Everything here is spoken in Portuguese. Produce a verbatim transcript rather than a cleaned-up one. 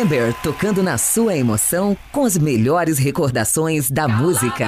Remember, tocando na sua emoção com as melhores recordações da música.